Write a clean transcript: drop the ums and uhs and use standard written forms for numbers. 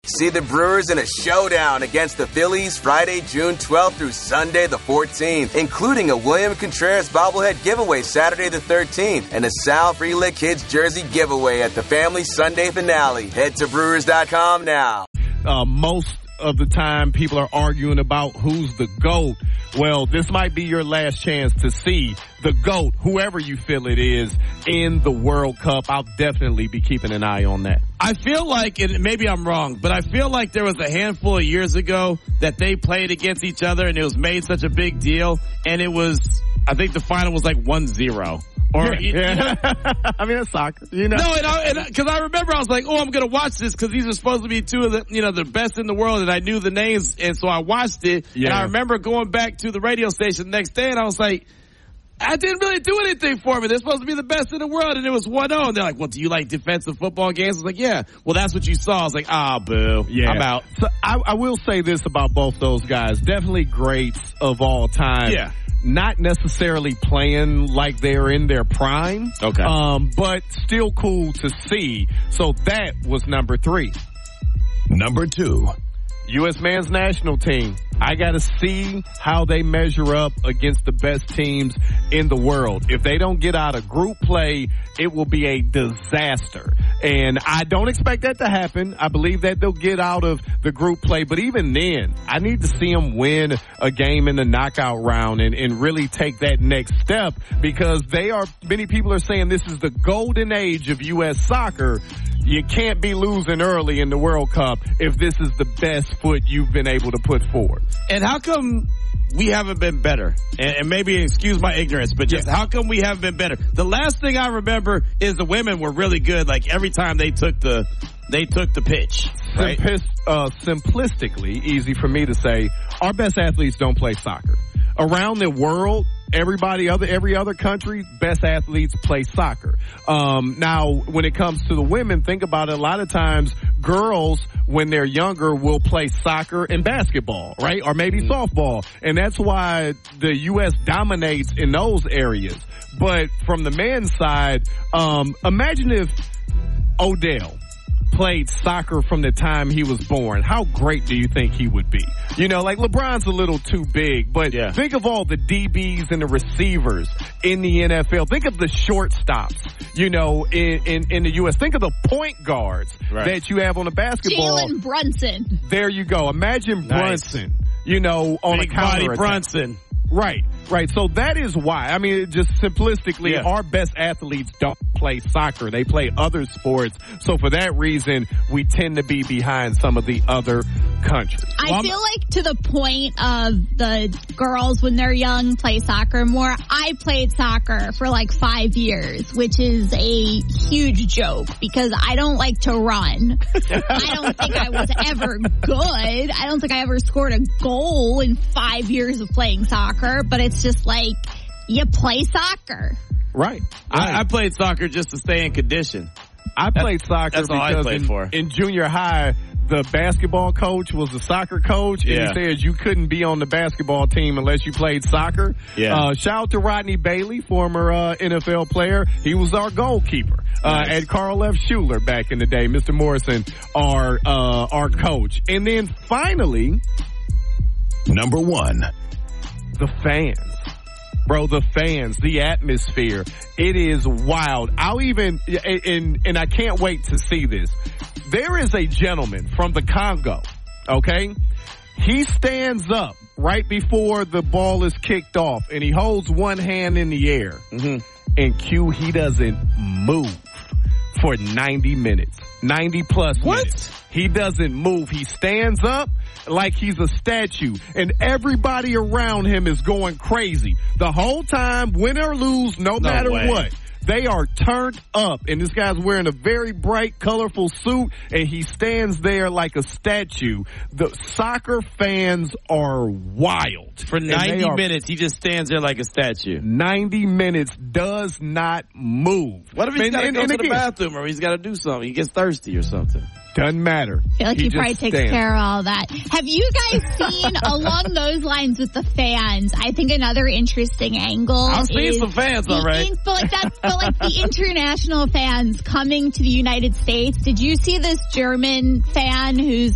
See the Brewers in a showdown against the Phillies Friday, June 12th through Sunday the 14th, including a William Contreras bobblehead giveaway Saturday the 13th and a Sal Frelick Kids jersey giveaway at the family Sunday finale. Head to Brewers.com now. Most of the time people are arguing about who's the GOAT. Well, this might be your last chance to see the GOAT, whoever you feel it is, in the World Cup. I'll definitely be keeping an eye on that. I feel like, and maybe I'm wrong, but I feel like there was a handful of years ago that they played against each other and it was made such a big deal. And it was, I think the final was like 1-0. Or, yeah. You know? I mean, it's soccer, you know. No, and cause I remember I was like, oh, I'm gonna watch this cause these are supposed to be two of the, the best in the world, and I knew the names, and so I watched it. Yeah. And I remember going back to the radio station the next day and I was like, I didn't really do anything for me. They're supposed to be the best in the world, and it was 1-0. And they're like, well, do you like defensive football games? I was like, yeah. Well, that's what you saw. I was like, boo. Yeah. I'm out. So I will say this about both those guys. Definitely greats of all time. Yeah. Not necessarily playing like they're in their prime. Okay. But still cool to see. So that was number 3. Number 2. U.S. men's national team. I got to see how they measure up against the best teams in the world. If they don't get out of group play, it will be a disaster. And I don't expect that to happen. I believe that they'll get out of the group play. But even then, I need to see them win a game in the knockout round and really take that next step, because many people are saying this is the golden age of U.S. soccer. You can't be losing early in the World Cup if this is the best foot you've been able to put forward. And how come we haven't been better? And maybe excuse my ignorance, but just how come we haven't been better? The last thing I remember is the women were really good. Like every time they took the pitch. Right? Simplistically, easy for me to say, our best athletes don't play soccer. Around the world, every other country, best athletes play soccer. Now, when it comes to the women, think about it. A lot of times, girls, when they're younger, will play soccer and basketball, right? Or maybe softball. And that's why the U.S. dominates in those areas. But from the men's side, imagine if Odell played soccer from the time he was born. How great do you think he would be? Like LeBron's a little too big, but think of all the DBs and the receivers in the NFL. Think of the shortstops, in the U.S. Think of the point guards that you have on the basketball. Jalen Brunson. There you go. Imagine Brunson, on big a counter body Brunson. Right. So that is why. I mean, just simplistically, our best athletes don't play soccer. They play other sports. So for that reason, we tend to be behind some of the other countries. I feel like to the point of the girls when they're young play soccer more. I played soccer for like 5 years, which is a huge joke because I don't like to run. I don't think I was ever good. I don't think I ever scored a goal in 5 years of playing soccer, but it's just like you play soccer. Right. I played soccer just to stay in condition. I played soccer that's all I played for. In junior high, the basketball coach was the soccer coach, and he said you couldn't be on the basketball team unless you played soccer. Shout out to Rodney Bailey, former NFL player. He was our goalkeeper at Carl F. Schuler back in the day. Mr. Morrison, our coach. And then finally, number 1. the fans. Bro, the fans, the atmosphere, it is wild. I'll even, and I can't wait to see this. There is a gentleman from the Congo, okay? He stands up right before the ball is kicked off, and he holds one hand in the air. Mm-hmm. And Q, he doesn't move for 90 minutes. 90 plus minutes. He doesn't move. He stands up like he's a statue, and everybody around him is going crazy. The whole time, win or lose, no matter what. They are turned up, and this guy's wearing a very bright, colorful suit, and he stands there like a statue. The soccer fans are wild. For 90 minutes, he just stands there like a statue. 90 minutes, does not move. What if he's got to go to the bathroom, or he's got to do something? He gets thirsty or something. Doesn't matter. I feel like he probably takes care of all that. Have you guys seen, along those lines with the fans, I think another interesting angle I've seen some fans, all right. But the international fans coming to the United States. Did you see this German fan who's